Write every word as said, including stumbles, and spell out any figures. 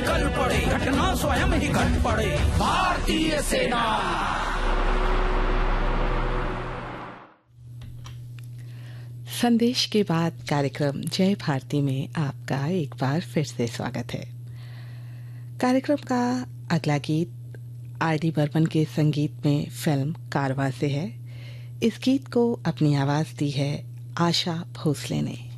निकल पड़े, घटना स्वयं ही घट पड़े। भारतीय सेना। संदेश के बाद कार्यक्रम जय भारती में आपका एक बार फिर से स्वागत है। कार्यक्रम का अगला गीत आर डी बर्मन के संगीत में फिल्म कारवां से है। इस गीत को अपनी आवाज दी है आशा भोसले ने।